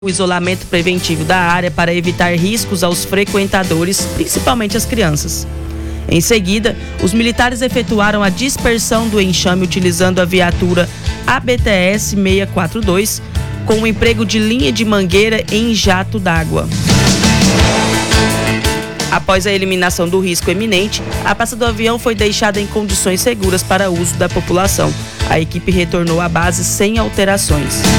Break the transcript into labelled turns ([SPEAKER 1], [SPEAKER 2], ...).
[SPEAKER 1] o isolamento preventivo da área para evitar riscos aos frequentadores, principalmente as crianças. Em seguida, os militares efetuaram a dispersão do enxame utilizando a viatura ABTS 642, com o emprego de linha de mangueira em jato d'água. Após a eliminação do risco eminente, a pista do avião foi deixada em condições seguras para uso da população. A equipe retornou à base sem alterações.